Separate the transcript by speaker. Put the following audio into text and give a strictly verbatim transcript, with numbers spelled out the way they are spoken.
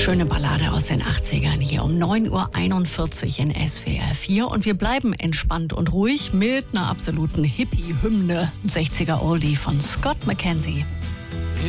Speaker 1: schöne Ballade aus den achtzigern hier um neun Uhr einundvierzig in S W R vier. Und wir bleiben entspannt und ruhig mit einer absoluten Hippie-Hymne. sechziger Oldie von Scott McKenzie.